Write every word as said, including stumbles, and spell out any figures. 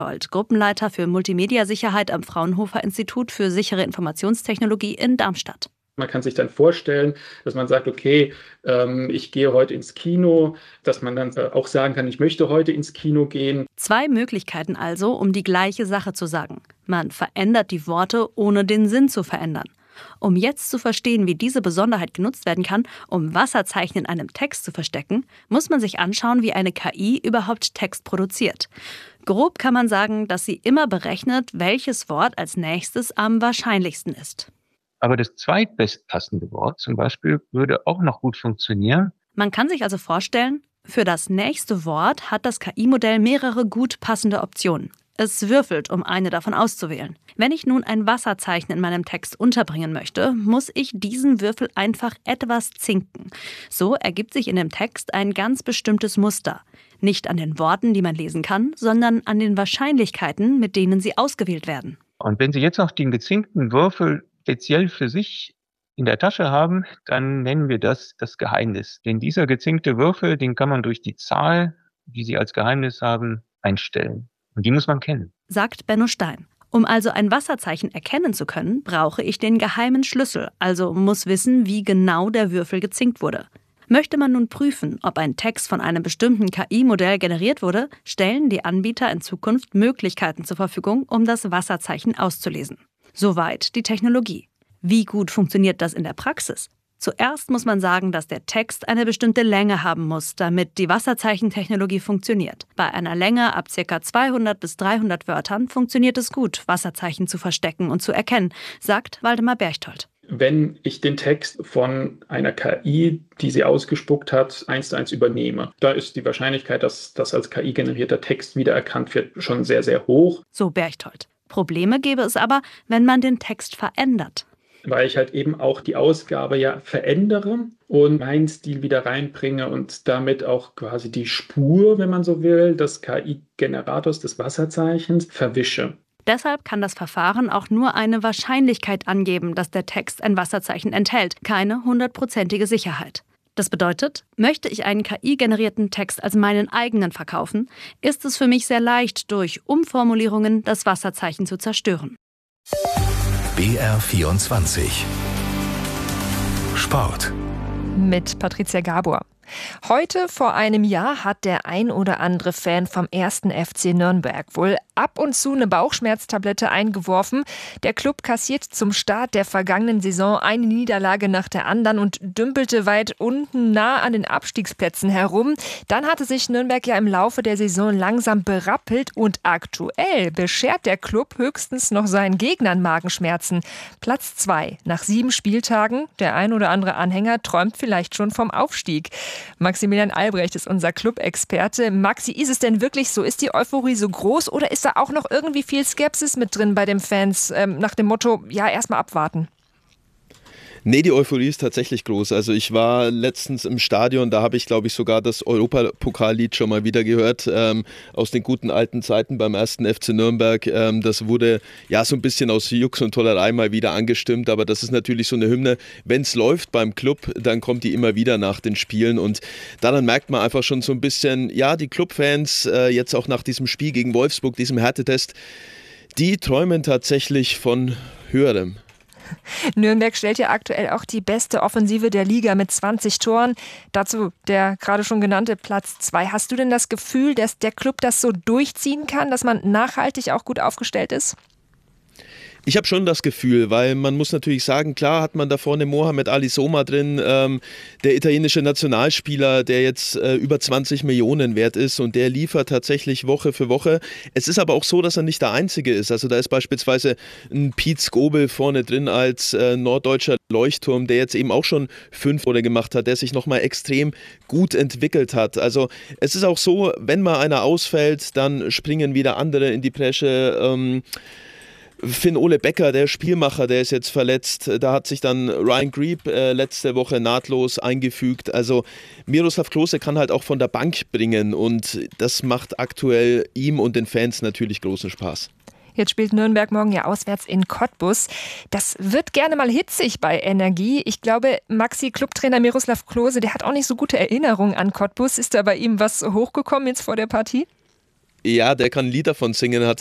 Gruppenleiter für Multimedia-Sicherheit am Fraunhofer-Institut für sichere Informationstechnologie in Darmstadt. Man kann sich dann vorstellen, dass man sagt, okay, ähm, ich gehe heute ins Kino, dass man dann auch sagen kann, ich möchte heute ins Kino gehen. Zwei Möglichkeiten also, um die gleiche Sache zu sagen. Man verändert die Worte, ohne den Sinn zu verändern. Um jetzt zu verstehen, wie diese Besonderheit genutzt werden kann, um Wasserzeichen in einem Text zu verstecken, muss man sich anschauen, wie eine K I überhaupt Text produziert. Grob kann man sagen, dass sie immer berechnet, welches Wort als nächstes am wahrscheinlichsten ist. Aber das zweitbestpassende Wort zum Beispiel würde auch noch gut funktionieren. Man kann sich also vorstellen, für das nächste Wort hat das K I-Modell mehrere gut passende Optionen. Es würfelt, um eine davon auszuwählen. Wenn ich nun ein Wasserzeichen in meinem Text unterbringen möchte, muss ich diesen Würfel einfach etwas zinken. So ergibt sich in dem Text ein ganz bestimmtes Muster. Nicht an den Worten, die man lesen kann, sondern an den Wahrscheinlichkeiten, mit denen sie ausgewählt werden. Und wenn Sie jetzt noch den gezinkten Würfel speziell für sich in der Tasche haben, dann nennen wir das das Geheimnis. Denn dieser gezinkte Würfel, den kann man durch die Zahl, die Sie als Geheimnis haben, einstellen. Und die muss man kennen. Sagt Benno Stein. Um also ein Wasserzeichen erkennen zu können, brauche ich den geheimen Schlüssel, also muss wissen, wie genau der Würfel gezinkt wurde. Möchte man nun prüfen, ob ein Text von einem bestimmten K I-Modell generiert wurde, stellen die Anbieter in Zukunft Möglichkeiten zur Verfügung, um das Wasserzeichen auszulesen. Soweit die Technologie. Wie gut funktioniert das in der Praxis? Zuerst muss man sagen, dass der Text eine bestimmte Länge haben muss, damit die Wasserzeichentechnologie funktioniert. Bei einer Länge ab ca. zweihundert bis dreihundert Wörtern funktioniert es gut, Wasserzeichen zu verstecken und zu erkennen, sagt Waldemar Berchtold. Wenn ich den Text von einer K I, die sie ausgespuckt hat, eins zu eins übernehme, da ist die Wahrscheinlichkeit, dass das als K I generierter Text wiedererkannt wird, schon sehr, sehr hoch. So Berchtold. Probleme gäbe es aber, wenn man den Text verändert. Weil ich halt eben auch die Ausgabe ja verändere und meinen Stil wieder reinbringe und damit auch quasi die Spur, wenn man so will, des K I-Generators, des Wasserzeichens verwische. Deshalb kann das Verfahren auch nur eine Wahrscheinlichkeit angeben, dass der Text ein Wasserzeichen enthält, keine hundertprozentige Sicherheit. Das bedeutet, möchte ich einen K I-generierten Text als meinen eigenen verkaufen, ist es für mich sehr leicht, durch Umformulierungen das Wasserzeichen zu zerstören. B R vierundzwanzig Sport mit Patricia Gabor. Heute vor einem Jahr hat der ein oder andere Fan vom ersten F C Nürnberg wohl ab und zu eine Bauchschmerztablette eingeworfen. Der Klub kassiert zum Start der vergangenen Saison eine Niederlage nach der anderen und dümpelte weit unten nah an den Abstiegsplätzen herum. Dann hatte sich Nürnberg ja im Laufe der Saison langsam berappelt und aktuell beschert der Klub höchstens noch seinen Gegnern Magenschmerzen. Platz zwei nach sieben Spieltagen. Der ein oder andere Anhänger träumt vielleicht schon vom Aufstieg. Maximilian Albrecht ist unser Club-Experte. Maxi, ist es denn wirklich so? Ist die Euphorie so groß oder ist da auch noch irgendwie viel Skepsis mit drin bei den Fans ähm, nach dem Motto, ja, erstmal abwarten? Nee, die Euphorie ist tatsächlich groß. Also ich war letztens im Stadion, da habe ich, glaube ich, sogar das Europapokallied schon mal wieder gehört, ähm, aus den guten alten Zeiten beim ersten F C Nürnberg. Ähm, das wurde ja so ein bisschen aus Jux und Tollerei mal wieder angestimmt, aber das ist natürlich so eine Hymne. Wenn es läuft beim Club, dann kommt die immer wieder nach den Spielen und daran merkt man einfach schon so ein bisschen, ja, die Clubfans, äh, jetzt auch nach diesem Spiel gegen Wolfsburg, diesem Härtetest, die träumen tatsächlich von Höherem. Nürnberg stellt ja aktuell auch die beste Offensive der Liga mit zwanzig Toren. Dazu der gerade schon genannte Platz zwei. Hast du denn das Gefühl, dass der Club das so durchziehen kann, dass man nachhaltig auch gut aufgestellt ist? Ich habe schon das Gefühl, weil man muss natürlich sagen, klar hat man da vorne Mohamed Ali Soma drin, ähm, der italienische Nationalspieler, der jetzt äh, über zwanzig Millionen wert ist und der liefert tatsächlich Woche für Woche. Es ist aber auch so, dass er nicht der Einzige ist. Also da ist beispielsweise ein Piet Skobel vorne drin als äh, norddeutscher Leuchtturm, der jetzt eben auch schon fünf Tore gemacht hat, der sich nochmal extrem gut entwickelt hat. Also es ist auch so, wenn mal einer ausfällt, dann springen wieder andere in die Bresche. Ähm, Finn-Ole Becker, der Spielmacher, der ist jetzt verletzt. Da hat sich dann Ryan Grieb äh, letzte Woche nahtlos eingefügt. Also Miroslav Klose kann halt auch von der Bank bringen und das macht aktuell ihm und den Fans natürlich großen Spaß. Jetzt spielt Nürnberg morgen ja auswärts in Cottbus. Das wird gerne mal hitzig bei Energie. Ich glaube, Maxi, Clubtrainer Miroslav Klose, der hat auch nicht so gute Erinnerungen an Cottbus. Ist da bei ihm was hochgekommen jetzt vor der Partie? ja, der kann ein Lied davon singen, hat